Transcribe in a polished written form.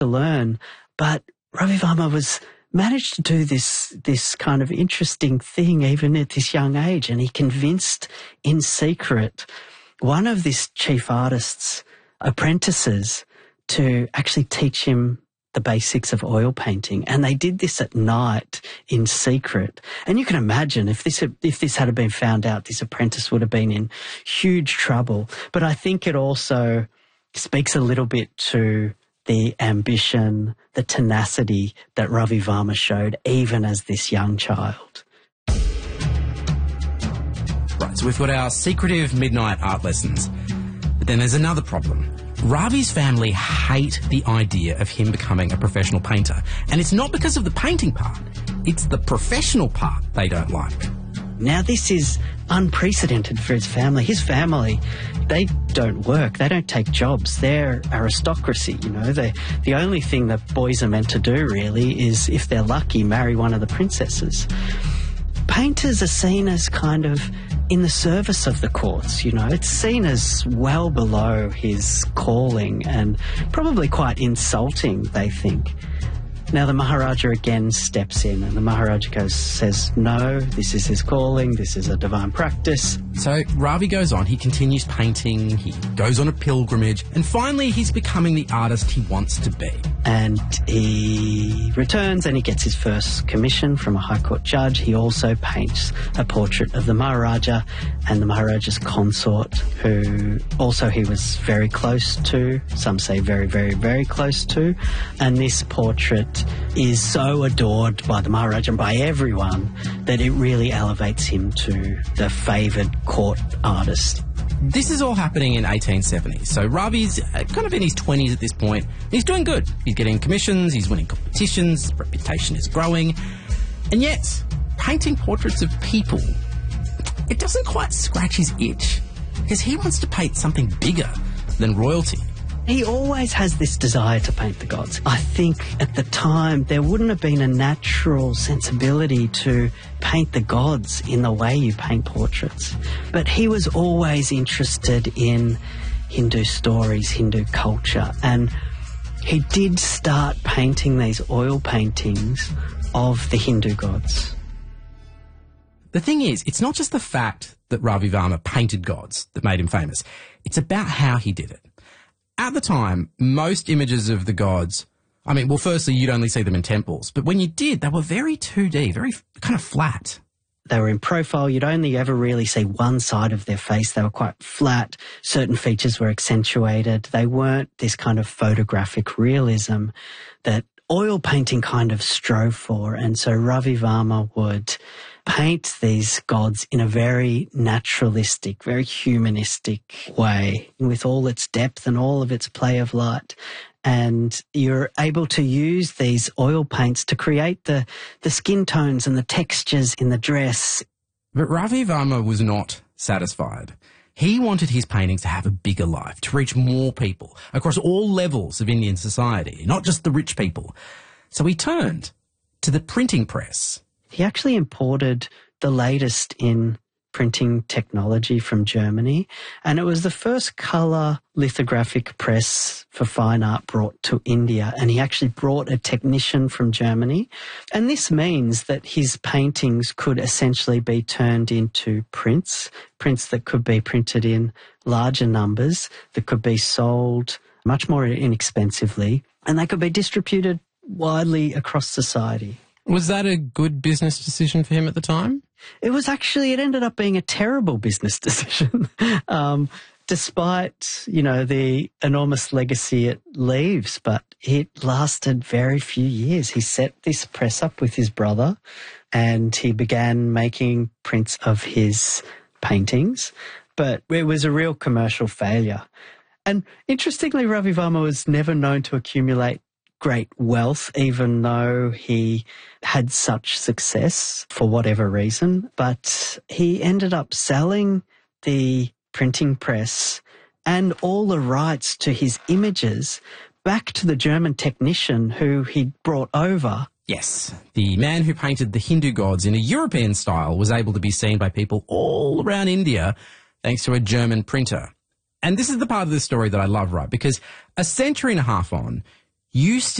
to learn. But Ravi Varma managed to do this kind of interesting thing even at this young age, and he convinced in secret one of this chief artist's apprentices to actually teach him the basics of oil painting. And they did this at night in secret. And you can imagine if this had been found out, this apprentice would have been in huge trouble. But I think it also speaks a little bit to the ambition, the tenacity that Ravi Varma showed even as this young child. Right, so we've got our secretive midnight art lessons. But then there's another problem. Ravi's family hate the idea of him becoming a professional painter. And it's not because of the painting part. It's the professional part they don't like. Now, this is unprecedented for his family. His family, they don't work. They don't take jobs. They're aristocracy, you know. The only thing that boys are meant to do, really, is, if they're lucky, marry one of the princesses. Painters are seen as kind of in the service of the courts, you know. It's seen as well below his calling and probably quite insulting, they think. Now the Maharaja again steps in, and the Maharaja says, no, this is his calling, this is a divine practice. So Ravi goes on, he continues painting, he goes on a pilgrimage, and finally he's becoming the artist he wants to be. And he returns and he gets his first commission from a High Court judge. He also paints a portrait of the Maharaja and the Maharaja's consort, who also he was very close to, some say very, very, very close to. And this portrait is so adored by the Maharaja and by everyone that it really elevates him to the favoured court artist. This is all happening in 1870, so Ravi's kind of in his 20s at this point. He's doing good. He's getting commissions, he's winning competitions, his reputation is growing. And yet, painting portraits of people, it doesn't quite scratch his itch, because he wants to paint something bigger than royalty. He always has this desire to paint the gods. I think at the time there wouldn't have been a natural sensibility to paint the gods in the way you paint portraits. But he was always interested in Hindu stories, Hindu culture, and he did start painting these oil paintings of the Hindu gods. The thing is, it's not just the fact that Ravi Varma painted gods that made him famous. It's about how he did it. At the time, most images of the gods, I mean, well, firstly, you'd only see them in temples, but when you did, they were very 2D, very kind of flat. They were in profile. You'd only ever really see one side of their face. They were quite flat. Certain features were accentuated. They weren't this kind of photographic realism that oil painting kind of strove for. And so Ravi Varma would paint these gods in a very naturalistic, very humanistic way, with all its depth and all of its play of light. And you're able to use these oil paints to create the skin tones and the textures in the dress. But Ravi Varma was not satisfied. He wanted his paintings to have a bigger life, to reach more people across all levels of Indian society, not just the rich people. So he turned to the printing press. He actually imported the latest in printing technology from Germany, and it was the first colour lithographic press for fine art brought to India, and he actually brought a technician from Germany. And this means that his paintings could essentially be turned into prints that could be printed in larger numbers, that could be sold much more inexpensively, and they could be distributed widely across society. Was that a good business decision for him at the time? It ended up being a terrible business decision. Despite, the enormous legacy it leaves, but it lasted very few years. He set this press up with his brother and he began making prints of his paintings, but it was a real commercial failure. And interestingly, Ravi Varma was never known to accumulate great wealth, even though he had such success for whatever reason. But he ended up selling the printing press and all the rights to his images back to the German technician who he'd brought over. Yes, the man who painted the Hindu gods in a European style was able to be seen by people all around India thanks to a German printer. And this is the part of the story that I love, right? Because a century and a half on, you still